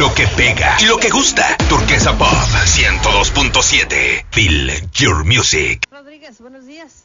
Lo que pega y lo que gusta. Turquesa Pop 102.7. Feel your music. Rodríguez, buenos días.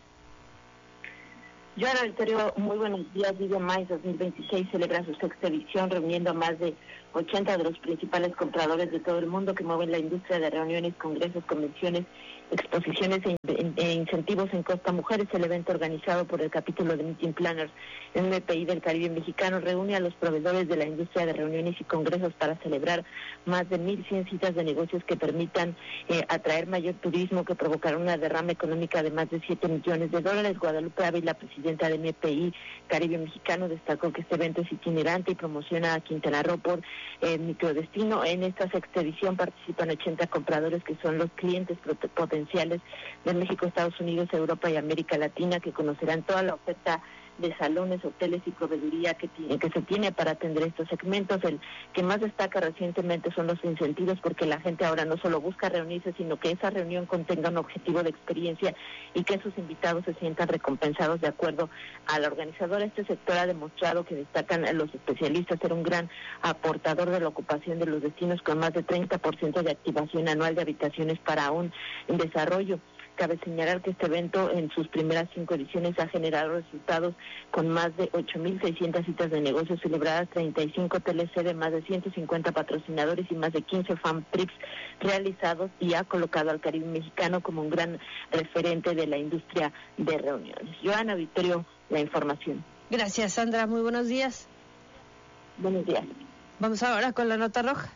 Joana Vittorio, muy buenos días. Vive Mais 2026 celebra su sexta edición, reuniendo a más de 80 de los principales compradores de todo el mundo que mueven la industria de reuniones, congresos, convenciones, exposiciones e incentivos en Costa Mujeres. El evento organizado por el capítulo de Meeting Planners en MPI del Caribe Mexicano reúne a los proveedores de la industria de reuniones y congresos para celebrar más de 1,100 citas de negocios que permitan atraer mayor turismo, que provocará una derrama económica de más de $7 millones. Guadalupe Ávila, presidenta de MPI Caribe Mexicano, destacó que este evento es itinerante y promociona a Quintana Roo por microdestino. En esta sexta edición participan 80 compradores que son los clientes potenciales de México, Estados Unidos, Europa y América Latina, que conocerán toda la oferta de salones, hoteles y proveeduría que se tiene para atender estos segmentos. El que más destaca recientemente son los incentivos, porque la gente ahora no solo busca reunirse, sino que esa reunión contenga un objetivo de experiencia y que sus invitados se sientan recompensados de acuerdo a la organizadora. Este sector ha demostrado que destacan los especialistas ser un gran aportador de la ocupación de los destinos, con más de 30% de activación anual de habitaciones para un desarrollo. Cabe señalar que este evento en sus primeras 5 ediciones ha generado resultados con más de 8,600 citas de negocios celebradas, 35 hoteles sede, más de 150 patrocinadores y más de 15 fan trips realizados, y ha colocado al Caribe mexicano como un gran referente de la industria de reuniones. Joana Vittorio, la información. Gracias, Sandra. Muy buenos días. Buenos días. Vamos ahora con la nota roja.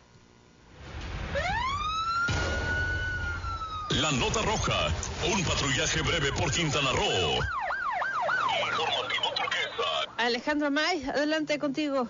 La nota roja, un patrullaje breve por Quintana Roo. Informativo Turquesa. Alejandro May, adelante contigo.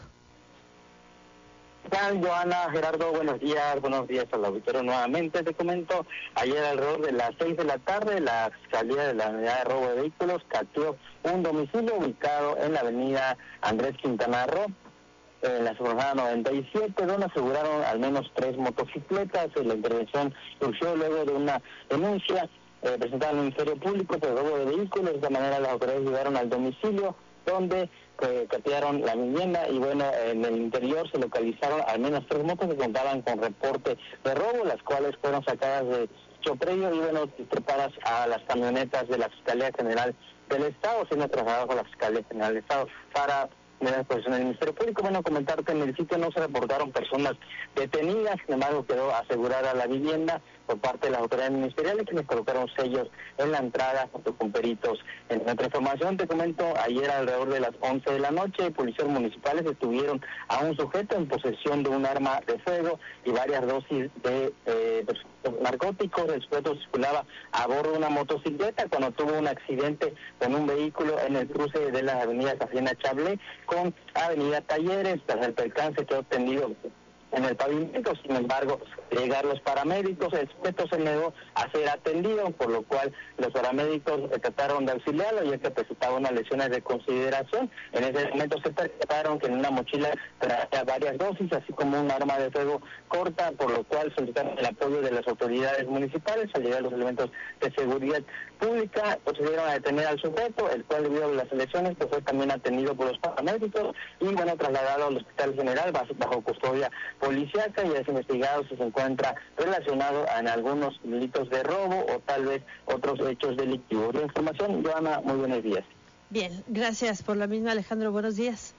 ¿Qué tal, Joana, Gerardo? Buenos días al auditorio nuevamente. Te comento, ayer alrededor de las 6 de la tarde, la Fiscalía de la Unidad de Robo de Vehículos capturó un domicilio ubicado en la avenida Andrés Quintana Roo, en la jornada 97, donde aseguraron al menos 3 motocicletas. La intervención surgió luego de una denuncia presentada al Ministerio Público por robo de vehículos. De esta manera las autoridades llegaron al domicilio, donde catearon la vivienda y bueno, en el interior se localizaron al menos 3 motos que contaban con reporte de robo, las cuales fueron sacadas de dicho predio y bueno, preparadas a las camionetas de la Fiscalía General del Estado, siendo trasladadas a la Fiscalía General del Estado para pues en el Ministerio Público. Bueno, comentarte, en el sitio no se reportaron personas detenidas, sin embargo quedó asegurada la vivienda por parte de las autoridades ministeriales, quienes colocaron sellos en la entrada junto con peritos. En otra información te comento, ayer alrededor de las 11 de la noche, policías municipales detuvieron a un sujeto en posesión de un arma de fuego y varias dosis de narcóticos. El sujeto circulaba a bordo de una motocicleta cuando tuvo un accidente con un vehículo en el cruce de las avenidas Hacienda Chablé con Avenida Talleres. Tras el percance quedó tendido en el pavimento. Sin embargo, al llegar los paramédicos, el sujeto se negó a ser atendido, por lo cual los paramédicos trataron de auxiliarlo, ya que presentaba unas lesiones de consideración. En ese momento se percataron que en una mochila traía varias dosis, así como un arma de fuego corta, por lo cual solicitaron el apoyo de las autoridades municipales. Al llegar los elementos de seguridad pública, procedieron a detener al sujeto, el cual, debido a las lesiones, pues fue también atendido por los paramédicos y bueno, trasladado al Hospital General bajo custodia policíaca, y es investigado si se encuentra relacionado en algunos delitos de robo o tal vez otros hechos delictivos. La información, Joana, muy buenos días. Bien, gracias por la misma, Alejandro. Buenos días.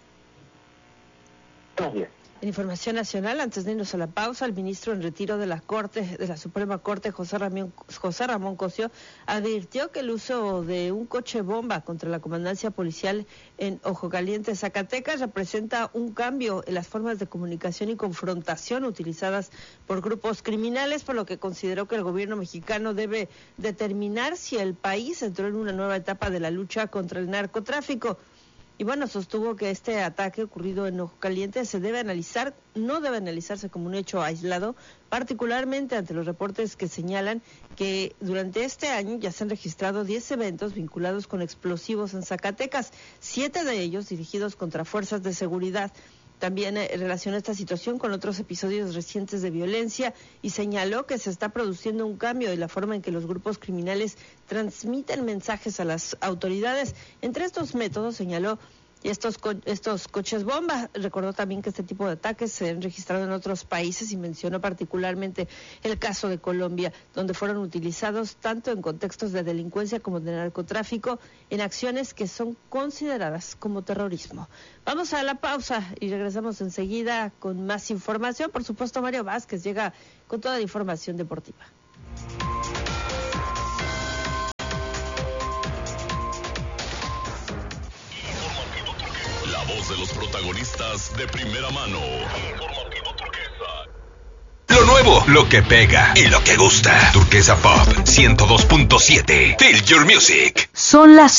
Buenos días. En información nacional, antes de irnos a la pausa, el ministro en retiro de la Suprema Corte, José Ramón Cosío, advirtió que el uso de un coche bomba contra la comandancia policial en Ojo Caliente, Zacatecas, representa un cambio en las formas de comunicación y confrontación utilizadas por grupos criminales, por lo que consideró que el gobierno mexicano debe determinar si el país entró en una nueva etapa de la lucha contra el narcotráfico. Y bueno, sostuvo que este ataque ocurrido en Ojo Caliente no debe analizarse como un hecho aislado, particularmente ante los reportes que señalan que durante este año ya se han registrado 10 eventos vinculados con explosivos en Zacatecas, 7 de ellos dirigidos contra fuerzas de seguridad. También relacionó esta situación con otros episodios recientes de violencia y señaló que se está produciendo un cambio en la forma en que los grupos criminales transmiten mensajes a las autoridades. Entre estos métodos señaló Y estos coches bomba. Recordó también que este tipo de ataques se han registrado en otros países y mencionó particularmente el caso de Colombia, donde fueron utilizados tanto en contextos de delincuencia como de narcotráfico en acciones que son consideradas como terrorismo. Vamos a la pausa y regresamos enseguida con más información. Por supuesto, Mario Vázquez llega con toda la información deportiva. La voz de los protagonistas de primera mano. Informativo Turquesa. Lo nuevo, lo que pega y lo que gusta. Turquesa Pop 102.7. Feel your music. Son las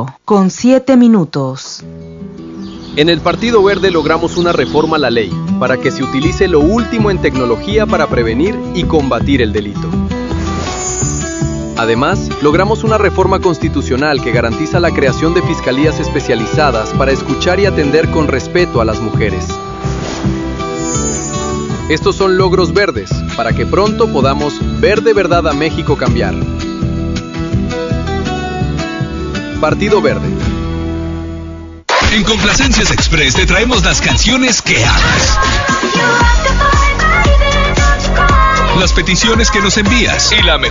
8:07. En el Partido Verde logramos una reforma a la ley para que se utilice lo último en tecnología para prevenir y combatir el delito. Además, logramos una reforma constitucional que garantiza la creación de fiscalías especializadas para escuchar y atender con respeto a las mujeres. Estos son logros verdes, para que pronto podamos ver de verdad a México cambiar. Partido Verde. En Complacencias Express te traemos las canciones que amas. Las peticiones que nos envías y la mejor